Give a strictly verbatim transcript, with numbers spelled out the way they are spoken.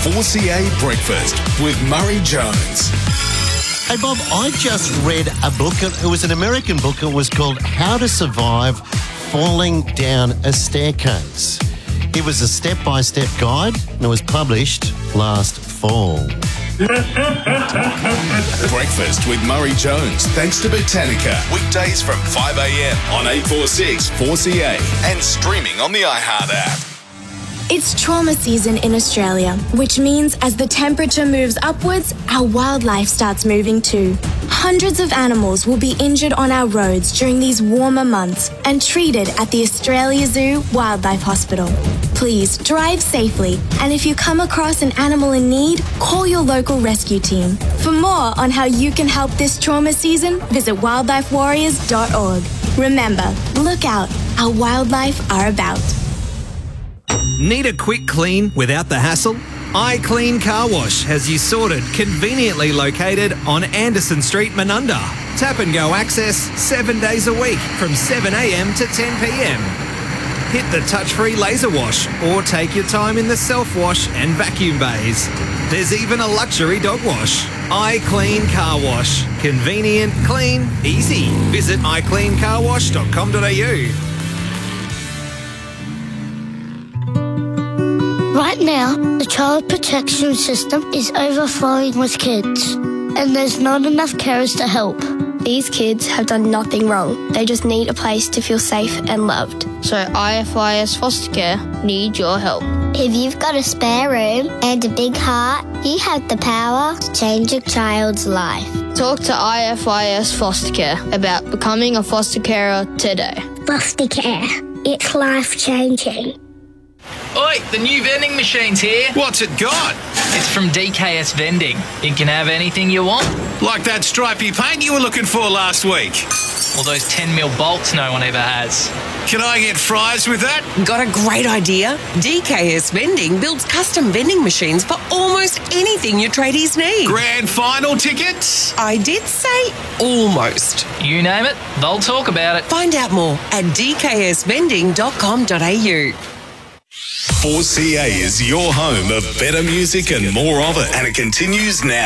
four C A Breakfast with Murray Jones. Hey, Bob, I just read a book. It was an American book. It was called How to Survive Falling Down a Staircase. It was a step-by-step guide, and it was published last fall. Breakfast with Murray Jones, thanks to Botanica. Weekdays from five a.m. on eight forty-six four C A and streaming on the iHeart app. It's trauma season in Australia, which means as the temperature moves upwards, our wildlife starts moving too. Hundreds of animals will be injured on our roads during these warmer months and treated at the Australia Zoo Wildlife Hospital. Please drive safely, and if you come across an animal in need, call your local rescue team. For more on how you can help this trauma season, visit wildlife warriors dot org. Remember, look out, our wildlife are about. Need a quick clean without the hassle? iClean Car Wash has you sorted, conveniently located on Anderson Street, Menunda. Tap and go access seven days a week from seven a.m. to ten p.m. Hit the touch-free laser wash or take your time in the self-wash and vacuum bays. There's even a luxury dog wash. iClean Car Wash. Convenient, clean, easy. Visit i clean car wash dot com dot a u. Right now, the child protection system is overflowing with kids, and there's not enough carers to help. These kids have done nothing wrong. They just need a place to feel safe and loved. So I F I S Foster Care need your help. If you've got a spare room and a big heart, you have the power to change a child's life. Talk to I F I S Foster Care about becoming a foster carer today. Foster care. It's life-changing. Oi, the new vending machine's here. What's it got? It's from D K S Vending. It can have anything you want. Like that stripy paint you were looking for last week. Or those ten mil bolts no one ever has. Can I get fries with that? Got a great idea? D K S Vending builds custom vending machines for almost anything your tradies need. Grand final tickets? I did say almost. You name it, they'll talk about it. Find out more at d k s vending dot com dot a u. four C A is your home of better music and more of it, and it continues now.